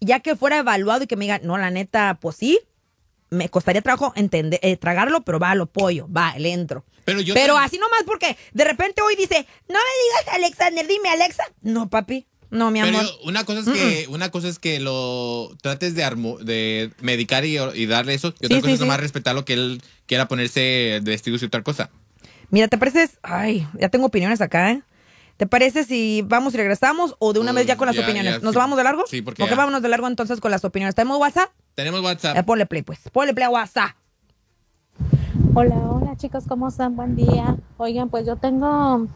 ya que fuera evaluado y que me diga, no, la neta, pues sí, me costaría trabajo tragarlo, pero va, lo pollo, va, le entro. Pero así nomás porque de repente hoy dice, no me digas Alexander, dime Alexa. No, papi, no, mi amor. Una cosa es que lo trates de medicar y darle eso, y otra cosa es nomás respetar lo que él quiera ponerse vestidos y otra cosa. Mira, ¿te pareces? Ay, ya tengo opiniones acá, ¿eh? ¿Te parece si vamos y regresamos o de una vez ya con las opiniones? ¿Nos vamos de largo? Sí, porque Ok, vámonos de largo entonces con las opiniones. ¿Tenemos WhatsApp? Tenemos WhatsApp. Ponle play, pues. Ponle play a WhatsApp. Hola chicos, ¿cómo están? Buen día. Oigan, pues yo tengo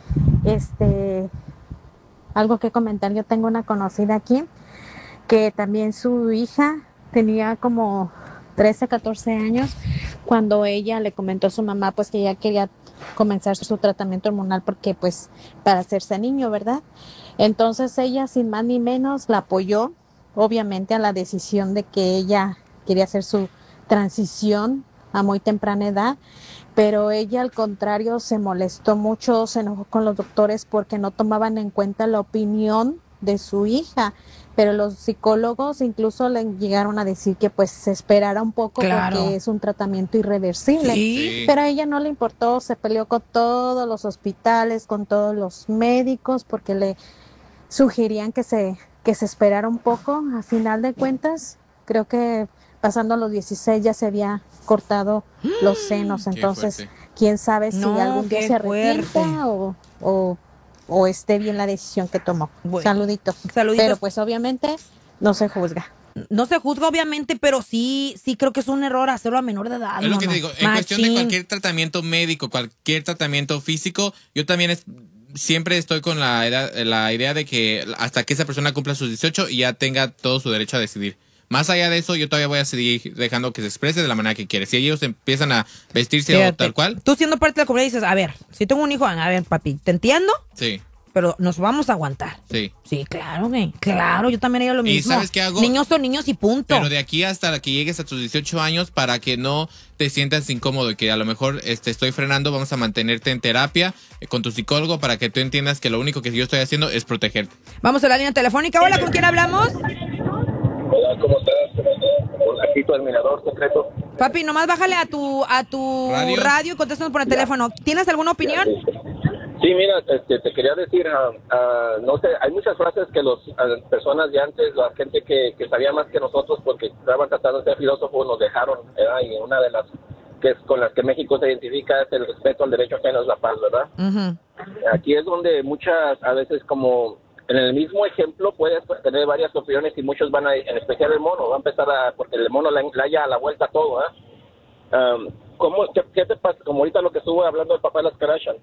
algo que comentar. Yo tengo una conocida aquí que también su hija tenía como 13, 14 años cuando ella le comentó a su mamá pues que ella quería comenzar su tratamiento hormonal porque pues para hacerse niño, ¿verdad? Entonces ella sin más ni menos la apoyó obviamente a la decisión de que ella quería hacer su transición a muy temprana edad, pero ella al contrario se molestó mucho, se enojó con los doctores porque no tomaban en cuenta la opinión de su hija, pero los psicólogos incluso le llegaron a decir que pues se esperara un poco porque es un tratamiento irreversible, pero a ella no le importó, se peleó con todos los hospitales, con todos los médicos porque le sugerían que se esperara un poco. A final de cuentas, creo que pasando los 16 ya se había cortado los senos, entonces quién sabe si algún día se arrepienta o esté bien la decisión que tomó. Bueno, saluditos. Pero pues obviamente no se juzga. No se juzga obviamente, pero sí creo que es un error hacerlo a menor de edad. Es lo que te digo, en cuestión de cualquier tratamiento médico, cualquier tratamiento físico, yo también siempre estoy con la idea de que hasta que esa persona cumpla sus 18 y ya tenga todo su derecho a decidir. Más allá de eso, yo todavía voy a seguir dejando que se exprese de la manera que quiere. Si ellos empiezan a vestirse o tal cual. Tú siendo parte de la comunidad dices, a ver, si tengo un hijo, a ver, papi, te entiendo. Sí. Pero nos vamos a aguantar. Sí. Sí, claro, güey. Claro, yo también haría lo mismo. ¿Y sabes qué hago? Niños son niños y punto. Pero de aquí hasta que llegues a tus 18 años, para que no te sientas incómodo y que a lo mejor estoy frenando, vamos a mantenerte en terapia con tu psicólogo para que tú entiendas que lo único que yo estoy haciendo es protegerte. Vamos a la línea telefónica. Hola, ¿con quién hablamos? Hola, ¿cómo estás? Aquí tu admirador secreto. Papi, nomás bájale a tu radio y contéstanos por el teléfono. ¿Tienes alguna opinión? Sí, mira, te quería decir, no sé, hay muchas frases que las personas de antes, la gente que sabía más que nosotros porque estaban tratando de ser filósofos, nos dejaron, ¿verdad? Y una de las que es con las que México se identifica es el respeto al derecho ajeno es la paz, ¿verdad? Uh-huh. Aquí es donde muchas, a veces como en el mismo ejemplo puedes tener varias opiniones y muchos van a, en especial el mono, va a empezar porque el mono le haya a la vuelta a todo, ¿eh? ¿Qué te pasa? Como ahorita lo que estuvo hablando el papá de las Kardashian.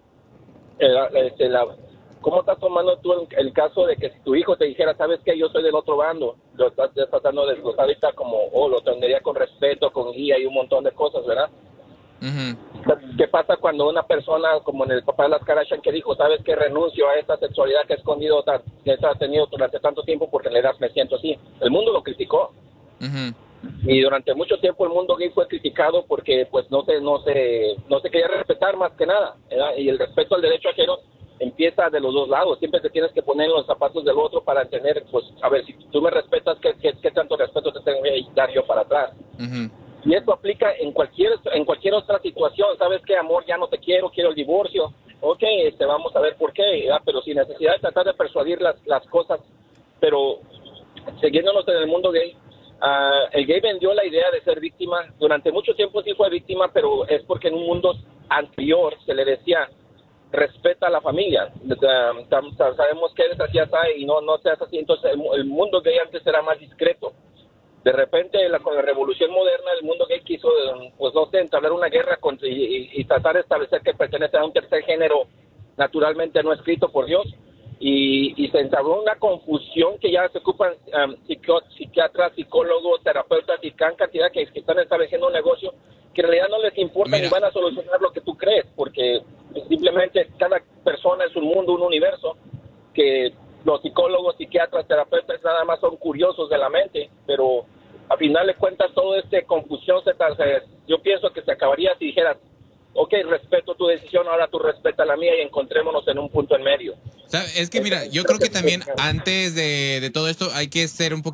¿Cómo estás tomando tú el caso de que si tu hijo te dijera, sabes que yo soy del otro bando, lo estás tratando de desglosar ahorita como, lo tendría con respeto, con guía y un montón de cosas, ¿verdad? Uh-huh. ¿Qué pasa cuando una persona, como en el papá de las Kardashian, que dijo, sabes que renuncio a esta sexualidad que he escondido, que he tenido durante tanto tiempo porque en la edad me siento así? El mundo lo criticó. Uh-huh. Y durante mucho tiempo el mundo gay fue criticado porque pues no se quería respetar más que nada, ¿verdad? Y el respeto al derecho ajeno empieza de los dos lados. Siempre te tienes que poner en los zapatos del otro para entender, pues, a ver, si tú me respetas, ¿qué tanto respeto te tengo que dar yo para atrás? Uh-huh. Y esto aplica en cualquier otra situación. ¿Sabes qué, amor? Ya no te quiero el divorcio. Ok, vamos a ver por qué, ¿verdad? Pero sin necesidad de tratar de persuadir las cosas. Pero siguiéndonos en el mundo gay, el gay vendió la idea de ser víctima. Durante mucho tiempo sí fue víctima, pero es porque en un mundo anterior se le decía, respeta a la familia. Sabemos que eres así y no seas así. Entonces el mundo gay antes era más discreto. De repente con la revolución moderna el mundo gay quiso, pues no sé, entablar una guerra y tratar de establecer que pertenece a un tercer género naturalmente no escrito por Dios. Y se entabló una confusión que ya se ocupan psiquiatras, psicólogos, terapeutas y gran cantidad que están estableciendo un negocio que en realidad no les importa ni van a solucionar lo que tú crees, porque simplemente cada persona es un mundo, un universo, que los psicólogos, psiquiatras, terapeutas nada más son curiosos de la mente, pero a final de cuentas toda esta confusión yo pienso que se acabaría si dijeras, ok, respeto tu decisión, ahora tú respeta la mía y encontrémonos en un punto en medio. Es que mira, yo creo que también antes de todo esto hay que ser un poquito